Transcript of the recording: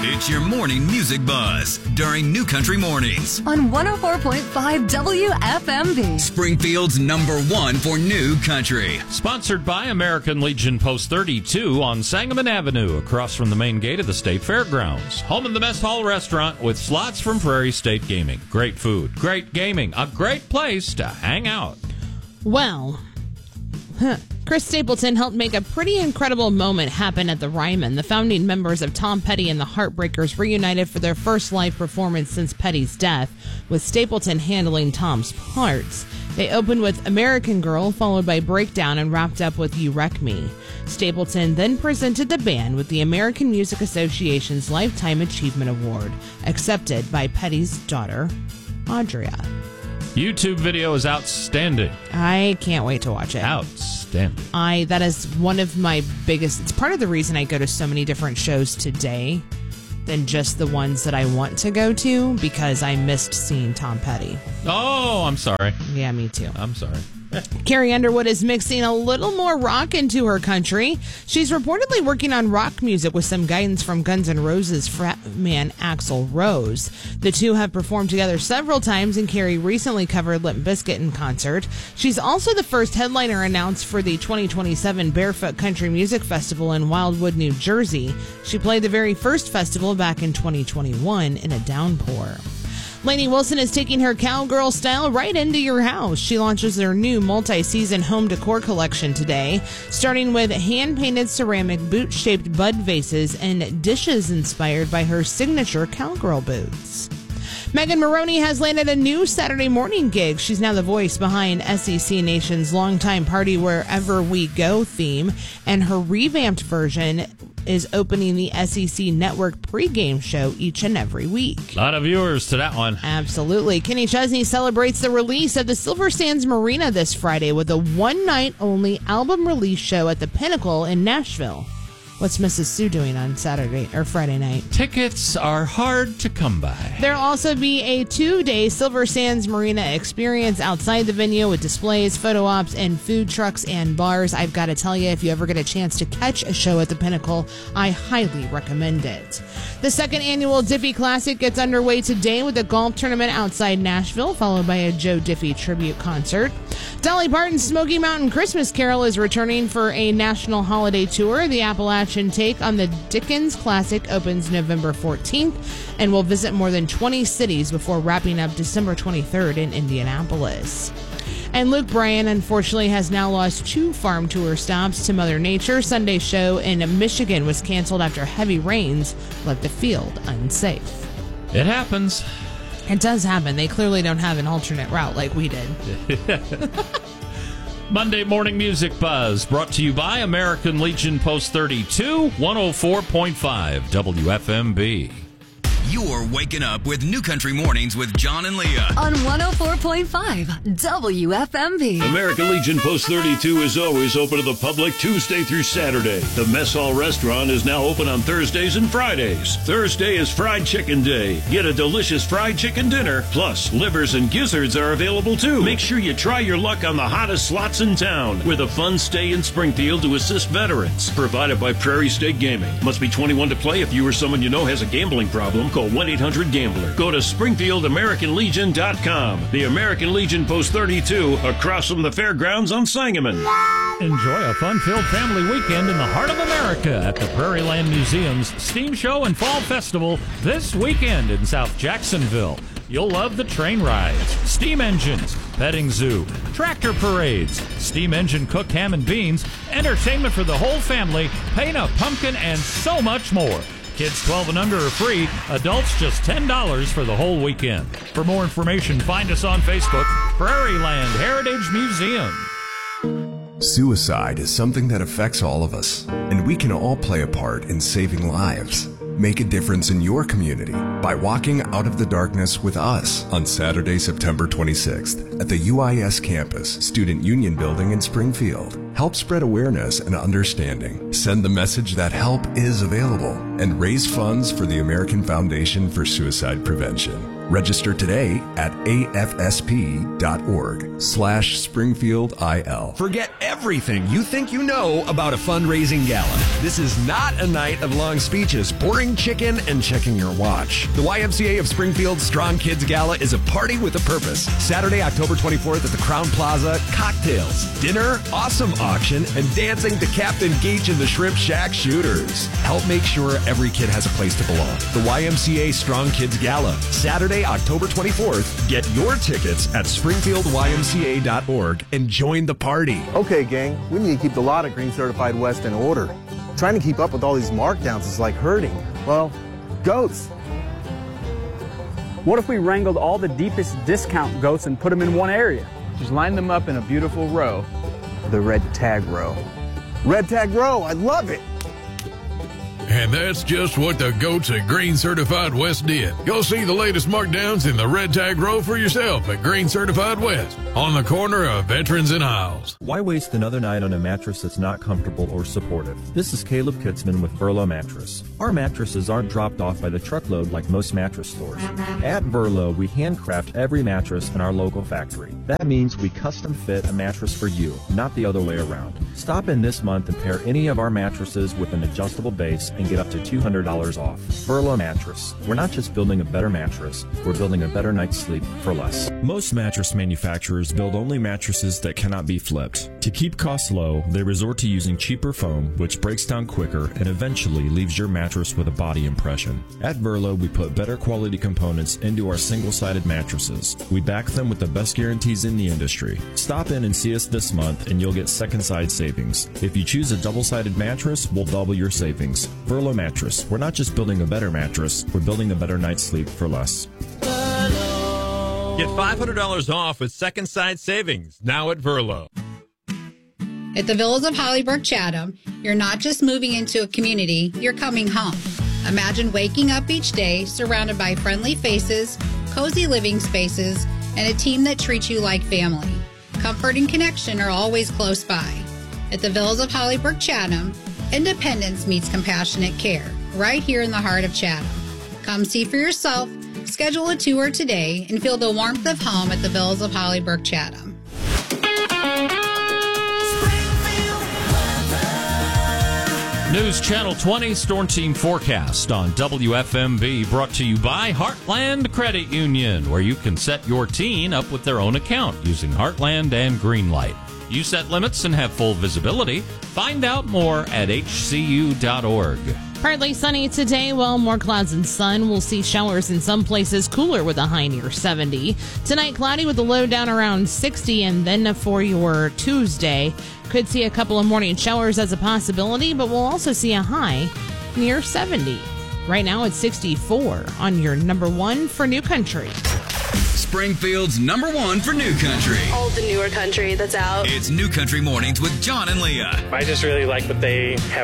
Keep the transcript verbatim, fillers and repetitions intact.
It's your morning music buzz during New Country Mornings on one oh four point five W F M B. Springfield's number one for New Country. Sponsored by American Legion Post thirty-two on Sangamon Avenue, across from the main gate of the State Fairgrounds. Home of the Mess Hall Restaurant with slots from Prairie State Gaming. Great food, great gaming, a great place to hang out. Well, huh. Chris Stapleton helped make a pretty incredible moment happen at the Ryman. The founding members of Tom Petty and the Heartbreakers reunited for their first live performance since Petty's death, with Stapleton handling Tom's parts. They opened with American Girl, followed by Breakdown, and wrapped up with You Wreck Me. Stapleton then presented the band with the American Music Association's Lifetime Achievement Award, accepted by Petty's daughter, Audria. YouTube video is outstanding. I can't wait to watch it. Outstanding. I that is one of my biggest, it's part of the reason I go to so many different shows today than just the ones that I want to go to, because I missed seeing Tom Petty. Oh, I'm sorry. Yeah, me too. I'm sorry. Carrie Underwood is mixing a little more rock into her country. She's reportedly working on rock music with some guidance from Guns N' Roses frontman Axl Rose. The two have performed together several times, and Carrie recently covered Limp Bizkit in concert. She's also the first headliner announced for the twenty twenty-seven Barefoot Country Music Festival in Wildwood, New Jersey. She played the very first festival back in twenty twenty-one in a downpour. Lainey Wilson is taking her cowgirl style right into your house. She launches their new multi-season home decor collection today, starting with hand-painted ceramic boot-shaped bud vases and dishes inspired by her signature cowgirl boots. Megan Maroney has landed a new Saturday morning gig. She's now the voice behind S E C Nation's longtime Party Wherever We Go theme, and her revamped version is opening the S E C Network pregame show each and every week. A lot of viewers to that one. Absolutely. Kenny Chesney celebrates the release of the Silver Sands Marina this Friday with a one-night-only album release show at the Pinnacle in Nashville. What's Missus Sue doing on Saturday or Friday night? Tickets are hard to come by. There'll also be a two-day Silver Sands Marina experience outside the venue with displays, photo ops, and food trucks and bars. I've got to tell you, if you ever get a chance to catch a show at the Pinnacle, I highly recommend it. The second annual Diffie Classic gets underway today with a golf tournament outside Nashville, followed by a Joe Diffie tribute concert. Dolly Parton's Smoky Mountain Christmas Carol is returning for a national holiday tour. The Appalachian take on the Dickens Classic opens November fourteenth and will visit more than twenty cities before wrapping up December twenty-third in Indianapolis. And Luke Bryan, unfortunately, has now lost two farm tour stops to Mother Nature. Sunday's show in Michigan was canceled after heavy rains left the field unsafe. It happens. It does happen. They clearly don't have an alternate route like we did. Monday Morning Music Buzz, brought to you by American Legion Post thirty-two, one oh four point five W F M B. You're waking up with New Country Mornings with John and Leah on one oh four point five W F M B. American Legion Post thirty-two is always open to the public Tuesday through Saturday. The Mess Hall Restaurant is now open on Thursdays and Fridays. Thursday is Fried Chicken Day. Get a delicious fried chicken dinner, plus livers and gizzards are available too. Make sure you try your luck on the hottest slots in town with a fun stay in Springfield to assist veterans. Provided by Prairie State Gaming. Must be twenty-one to play. If you or someone you know has a gambling problem, call one eight hundred gambler. Go to Springfield American Legion dot com. The American Legion Post thirty-two, across from the fairgrounds on Sangamon. Enjoy a fun-filled family weekend in the heart of America at the Prairie Land Museum's Steam Show and Fall Festival this weekend in South Jacksonville. You'll love the train rides, steam engines, petting zoo, tractor parades, steam engine cooked ham and beans, entertainment for the whole family, paint a pumpkin, and so much more. Kids twelve and under are free. Adults just ten dollars for the whole weekend. For more information, find us on Facebook, Prairie Land Heritage Museum. Suicide is something that affects all of us, and we can all play a part in saving lives. Make a difference in your community by walking out of the darkness with us on Saturday, September twenty-sixth at the U I S campus, Student Union Building in Springfield. Help spread awareness and understanding. Send the message that help is available and raise funds for the American Foundation for Suicide Prevention. Register today at afsp.org slash Springfield IL. Forget everything you think you know about a fundraising gala. This is not a night of long speeches, boring chicken, and checking your watch. The Y M C A of Springfield's Strong Kids Gala is a party with a purpose. Saturday, October twenty-fourth at the Crown Plaza, cocktails, dinner, awesome auction, and dancing to Captain Geach and the Shrimp Shack Shooters. Help make sure every kid has a place to belong. The Y M C A Strong Kids Gala, Saturday, October twenty-fourth. Get your tickets at springfield y m c a dot org and join the party. Okay, gang, we need to keep the lot at Green Certified West in order. Trying to keep up with all these markdowns is like herding, well, goats. What if we wrangled all the deepest discount goats and put them in one area? Just line them up in a beautiful row. The red tag row. Red tag row, I love it. And that's just what the goats at Green Certified West did. Go see the latest markdowns in the red tag row for yourself at Green Certified West, on the corner of Veterans and Isles. Why waste another night on a mattress that's not comfortable or supportive? This is Caleb Kitzman with Verlo Mattress. Our mattresses aren't dropped off by the truckload like most mattress stores. At Verlo, we handcraft every mattress in our local factory. That means we custom fit a mattress for you, not the other way around. Stop in this month and pair any of our mattresses with an adjustable base and get up to two hundred dollars off. Verlo Mattress. We're not just building a better mattress, we're building a better night's sleep for less. Most mattress manufacturers build only mattresses that cannot be flipped. To keep costs low, they resort to using cheaper foam, which breaks down quicker and eventually leaves your mattress with a body impression. At Verlo, we put better quality components into our single-sided mattresses. We back them with the best guarantees in the industry. Stop in and see us this month and you'll get second side savings. If you choose a double-sided mattress, we'll double your savings. Verlo Mattress. We're not just building a better mattress, we're building a better night's sleep for less. Get five hundred dollars off with second side savings now at Verlo. At the Villas of Hollybrook Chatham, you're not just moving into a community, you're coming home. Imagine waking up each day surrounded by friendly faces, cozy living spaces, and a team that treats you like family. Comfort and connection are always close by. At the Villas of Hollybrook Chatham, independence meets compassionate care, right here in the heart of Chatham. Come see for yourself, schedule a tour today, and feel the warmth of home at the Villas of Hollybrook Chatham. News Channel twenty Storm Team Forecast on W F M V, brought to you by Heartland Credit Union, where you can set your teen up with their own account using Heartland and Greenlight. You set limits and have full visibility. Find out more at h c u dot org. Partly sunny today, well, more clouds and sun. We'll see showers in some places, cooler with a high near seventy. Tonight, cloudy with a low down around sixty, and then for your Tuesday, could see a couple of morning showers as a possibility, but we'll also see a high near seventy. Right now, it's sixty-four on your number one for New Country. Springfield's number one for New Country. All the newer country that's out. It's New Country Mornings with John and Leah. I just really like what they have